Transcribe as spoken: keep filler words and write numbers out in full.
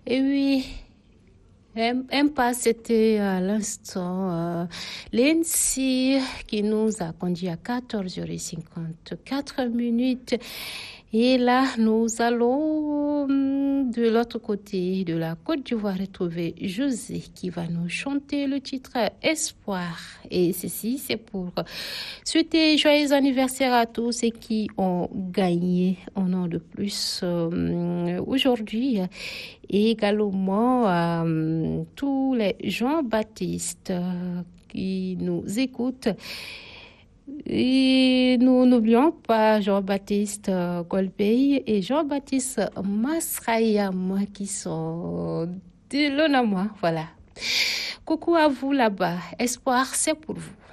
Et oui, un, un pas, c'était à l'instant euh, Lindsay qui nous a conduit à quatorze heures cinquante-quatre minutes. Et là, nous allons hum, de l'autre côté de la Côte d'Ivoire retrouver José qui va nous chanter le titre Espoir. Et ceci, c'est pour souhaiter joyeux anniversaire à tous ceux qui ont gagné un an de plus euh, aujourd'hui. Et également à euh, tous les Jean-Baptiste euh, qui nous écoutent. Et nous n'oublions pas Jean-Baptiste euh, Golbey et Jean-Baptiste Masrayam qui sont de l'Onama. Voilà. Coucou à vous là-bas. Espoir, c'est pour vous.